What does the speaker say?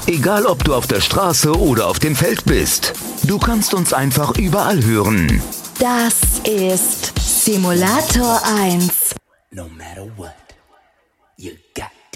Egal, ob du auf der Straße oder auf dem Feld bist. Du kannst uns einfach überall hören. Das ist Simulator 1. No matter what, you got